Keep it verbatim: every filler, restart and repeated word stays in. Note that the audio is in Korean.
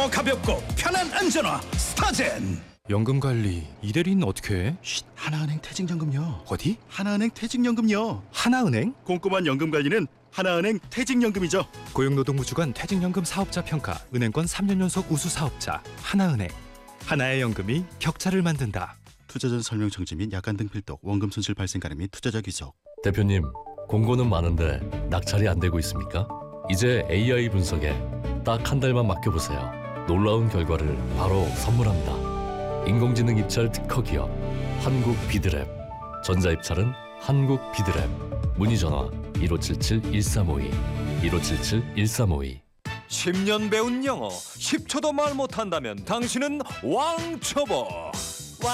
더 가볍고 편한 안전화 스타젠. 연금관리 이대리는 어떻게 해? 쉿, 하나은행 퇴직연금요. 어디? 하나은행 퇴직연금요. 하나은행? 꼼꼼한 연금관리는 하나은행 퇴직연금이죠. 고용노동부주관 퇴직연금 사업자 평가 은행권 삼 년 연속 우수 사업자 하나은행. 하나의 연금이 격차를 만든다. 투자 전 설명 정지 및 약관 등 필독, 원금 손실 발생 가능 및 투자자 귀속. 대표님, 공고는 많은데 낙찰이 안 되고 있습니까? 이제 에이아이 분석에 딱 한 달만 맡겨보세요. 놀라운 결과를 바로 선물합니다. 인공지능 입찰 특허 기업 한국 비드랩. 전자입찰은 한국 비드랩. 문의 전화 일오칠칠 일삼오이 일오칠칠 일삼오이. 십 년 배운 영어 십 초도 말 못한다면 당신은 왕초보.